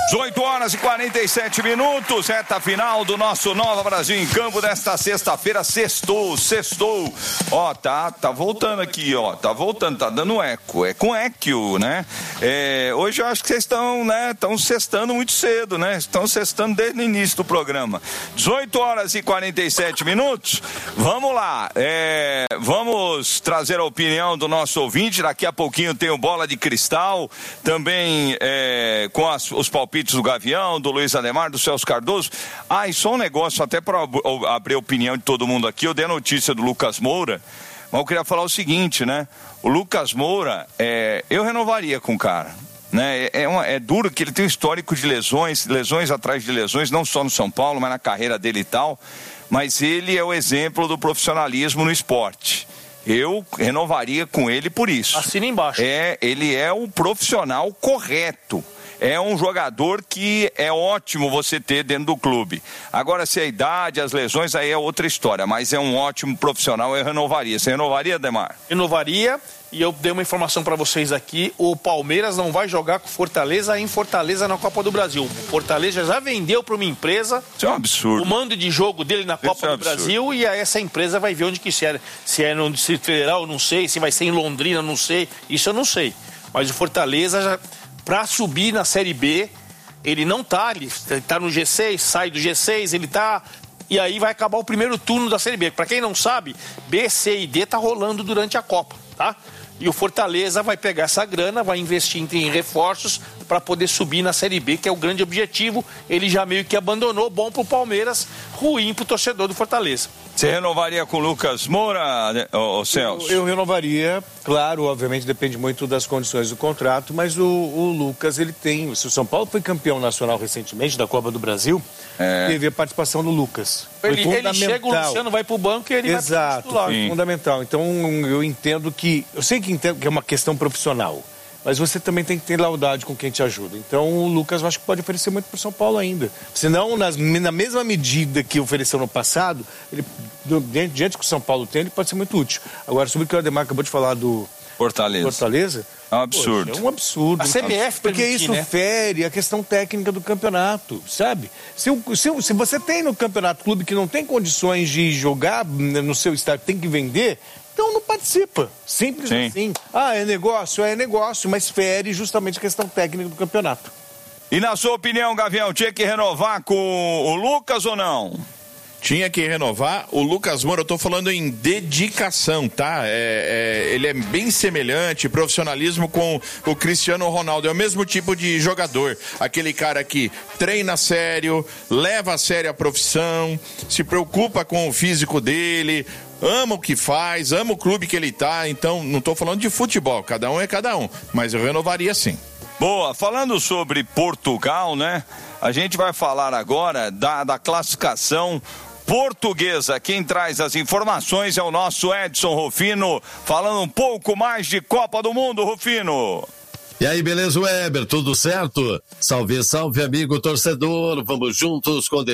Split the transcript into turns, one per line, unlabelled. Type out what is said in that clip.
18h47, reta final do nosso Nova Brasil em Campo desta sexta-feira. Sextou. Ó, tá voltando aqui, ó, tá dando eco, é com eco, né? Hoje eu acho que vocês estão, né, estão sextando muito cedo, né? Estão sextando desde o início do programa. 18h47, vamos lá, vamos trazer a opinião do nosso ouvinte. Daqui a pouquinho tem o Bola de Cristal, também com os palpites do Gavião, do Luiz Ademar, do Celso Cardoso. E só um negócio, até para abrir a opinião de todo mundo aqui, eu dei a notícia do Lucas Moura, mas eu queria falar o seguinte, né? O Lucas Moura, eu renovaria com o cara, né? É duro que ele tem um histórico de lesões atrás de lesões, não só no São Paulo, mas na carreira dele e tal, mas ele é o exemplo do profissionalismo no esporte. Eu renovaria com ele por isso.
Assina embaixo.
Ele é o profissional correto. É um jogador que é ótimo você ter dentro do clube. Agora, se a idade, as lesões, aí é outra história. Mas é um ótimo profissional, eu renovaria. Você renovaria, Ademar?
Renovaria, e eu dei uma informação para vocês aqui. O Palmeiras não vai jogar com Fortaleza em Fortaleza na Copa do Brasil. O Fortaleza já vendeu para uma empresa.
Isso é um absurdo.
O mando de jogo dele na Copa do Brasil, e essa empresa vai ver onde que se é no Distrito Federal, não sei. Se vai ser em Londrina, não sei. Isso eu não sei. Mas o Fortaleza já... Para subir na Série B, ele não tá, ele tá no G6, sai do G6, ele tá... E aí vai acabar o primeiro turno da Série B. Para quem não sabe, B, C e D tá rolando durante a Copa, tá? E o Fortaleza vai pegar essa grana, vai investir em reforços para poder subir na Série B, que é o grande objetivo. Ele já meio que abandonou, bom pro Palmeiras, ruim pro torcedor do Fortaleza.
Você renovaria com o Lucas Moura, Celso?
Eu renovaria, claro, obviamente depende muito das condições do contrato, mas o Lucas, ele tem... Se o São Paulo foi campeão nacional recentemente da Copa do Brasil, teve a participação do Lucas.
Ele chega, o Luciano vai pro banco e ele vai pro titular.
Fundamental. Então eu entendo que... Eu sei que é uma questão profissional, mas você também tem que ter lealdade com quem te ajuda. Então o Lucas, eu acho que pode oferecer muito para o São Paulo ainda. Senão, na mesma medida que ofereceu no passado, ele, diante que o São Paulo tem, ele pode ser muito útil. Agora, sobre o que o Ademar acabou de falar do Fortaleza,
é um absurdo.
Poxa, é um absurdo.
A CBF
porque isso fere a questão técnica do campeonato, sabe? Se você tem no campeonato clube que não tem condições de jogar no seu estádio, tem que vender... Então não participa, simples assim. É negócio, mas fere justamente a questão técnica do campeonato.
E na sua opinião, Gavião, tinha que renovar com o Lucas ou não?
Tinha que renovar. O Lucas Moura, eu tô falando em dedicação, tá? Ele é bem semelhante, profissionalismo com o Cristiano Ronaldo. É o mesmo tipo de jogador. Aquele cara que treina sério, leva a sério a profissão, se preocupa com o físico dele, ama o que faz, ama o clube que ele tá. Então, não tô falando de futebol, cada um é cada um, mas eu renovaria sim.
Boa, falando sobre Portugal, né? A gente vai falar agora da classificação portuguesa. Quem traz as informações é o nosso Edson Rufino, falando um pouco mais de Copa do Mundo, Rufino.
E aí, beleza, Weber? Tudo certo? Salve, salve, amigo torcedor. Vamos juntos com